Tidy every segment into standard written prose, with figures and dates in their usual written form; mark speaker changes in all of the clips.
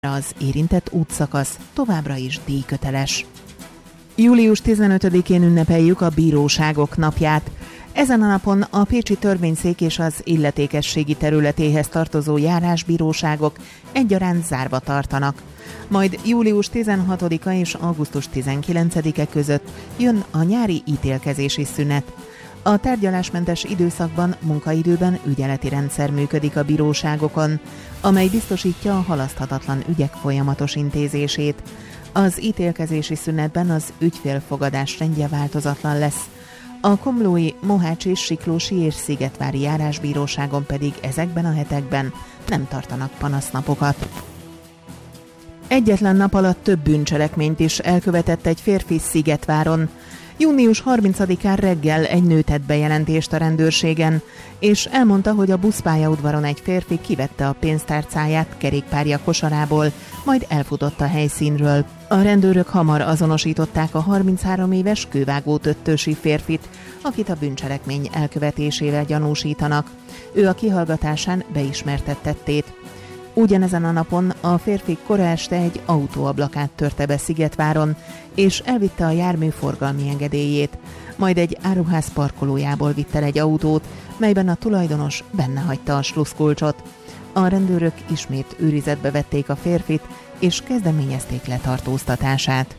Speaker 1: Az érintett útszakasz továbbra is díjköteles. Július 15-én ünnepeljük a bíróságok napját. Ezen a napon a Pécsi Törvényszék és az illetékességi területéhez tartozó járásbíróságok egyaránt zárva tartanak. Majd július 16-a és augusztus 19-e között jön a nyári ítélkezési szünet. A tárgyalásmentes időszakban munkaidőben ügyeleti rendszer működik a bíróságokon, amely biztosítja a halaszthatatlan ügyek folyamatos intézését. Az ítélkezési szünetben az ügyfélfogadás rendje változatlan lesz. A komlói, mohácsi, siklósi és szigetvári járásbíróságon pedig ezekben a hetekben nem tartanak panasznapokat. Egyetlen nap alatt több bűncselekményt is elkövetett egy férfi Szigetváron. Június 30-án reggel egy nő tett bejelentést a rendőrségen, és elmondta, hogy a buszpályaudvaron egy férfi kivette a pénztárcáját kerékpárja kosarából, majd elfutott a helyszínről. A rendőrök hamar azonosították a 33 éves kővágót öttösi férfit, akit a bűncselekmény elkövetésével gyanúsítanak. Ő a kihallgatásán beismertett tettét. Ugyanezen a napon a férfi kora este egy autóablakát törte be Szigetváron, és elvitte a jármű forgalmi engedélyét. Majd egy áruház parkolójából vitt el egy autót, melyben a tulajdonos benne hagyta a sluszkulcsot. A rendőrök ismét őrizetbe vették a férfit, és kezdeményezték letartóztatását.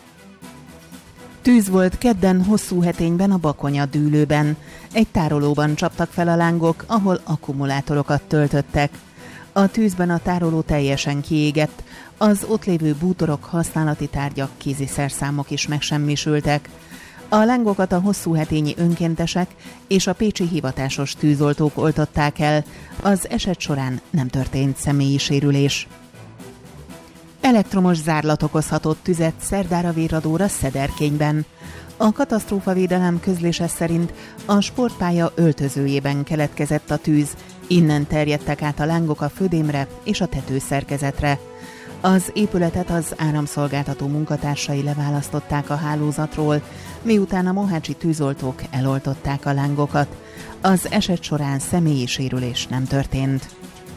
Speaker 1: Tűz volt kedden Hosszúhetényben a Bakonya-dűlőben. Egy tárolóban csaptak fel a lángok, ahol akkumulátorokat töltöttek. A tűzben a tároló teljesen kiégett, az ott lévő bútorok, használati tárgyak, kéziszerszámok is megsemmisültek. A lángokat a hosszúhetényi önkéntesek és a pécsi hivatásos tűzoltók oltották el, az eset során nem történt személyi sérülés. Elektromos zárlat okozhatott tüzet szerdára Virradóra Szederkényben. A katasztrófavédelem közlése szerint a sportpálya öltözőjében keletkezett a tűz, innen terjedtek át a lángok a födémre és a tetőszerkezetre. Az épületet az áramszolgáltató munkatársai leválasztották a hálózatról, miután a mohácsi tűzoltók eloltották a lángokat. Az eset során személyi sérülés nem történt.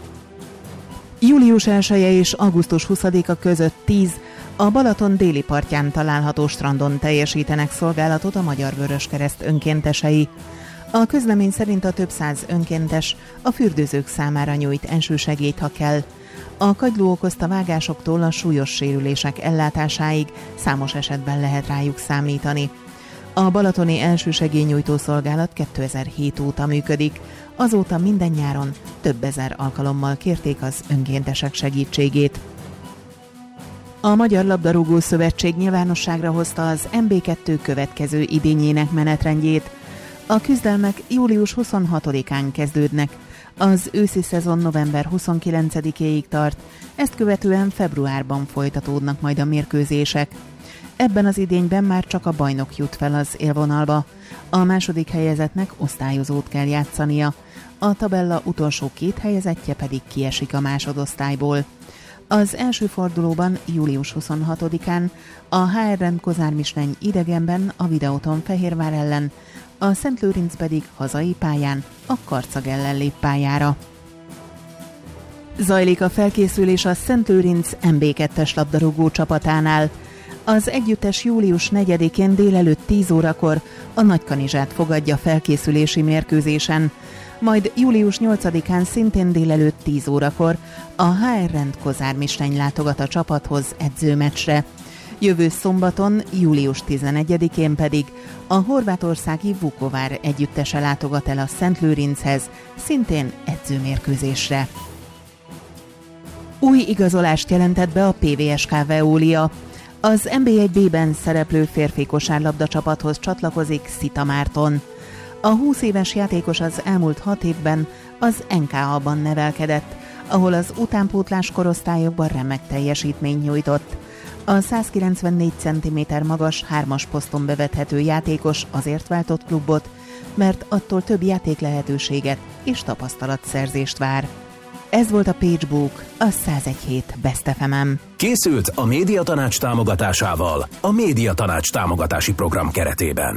Speaker 1: Július 1-e és augusztus 20-a között 10 a Balaton déli partján található strandon teljesítenek szolgálatot a Magyar Vöröskereszt önkéntesei. A közlemény szerint a több száz önkéntes a fürdőzők számára nyújt elsősegélyt, ha kell. A kagyló okozta vágásoktól a súlyos sérülések ellátásáig számos esetben lehet rájuk számítani. A balatoni elsősegélynyújtó szolgálat 2007 óta működik, azóta minden nyáron több ezer alkalommal kérték az önkéntesek segítségét. A Magyar Labdarúgó Szövetség nyilvánosságra hozta az MB2 következő idényének menetrendjét. A küzdelmek július 26-án kezdődnek, az őszi szezon november 29-éig tart, ezt követően februárban folytatódnak majd a mérkőzések. Ebben az idényben már csak a bajnok jut fel az élvonalba, a második helyezettnek osztályozót kell játszania, a tabella utolsó két helyezettje pedig kiesik a másodosztályból. Az első fordulóban július 26-án a HRN Kozármisteny idegenben a Videóton Fehérvár ellen, a Szentlőrinc pedig hazai pályán a Karcag ellen lép pályára. Zajlik a felkészülés a Szentlőrinc MB2-es labdarúgó csapatánál. Az együttes július 4-én délelőtt 10 órakor a Nagykanizsát fogadja felkészülési mérkőzésen, majd július 8-án szintén délelőtt 10 órakor a HRN Kozármisteny látogat a csapathoz edzőmeccsre. Jövő szombaton, július 11-én pedig a horvátországi Vukovár együttese látogat el a Szentlőrinchez, szintén edzőmérkőzésre. Új igazolást jelentett be a PVSK Veolia. Az NB1B-ben szereplő férfi kosárlabda csapathoz csatlakozik Szita Márton. A 20 éves játékos az elmúlt 6 évben az NKA-ban nevelkedett, ahol az utánpótlás korosztályokban remek teljesítményt nyújtott. A 194 cm magas, 3-as poszton bevethető játékos azért váltott klubot, mert attól több játék lehetőséget és tapasztalatszerzést vár. Ez volt a Pagebook, a 101.7 Best FM-en.
Speaker 2: Készült a Médiatanács támogatásával, a Médiatanács támogatási program keretében.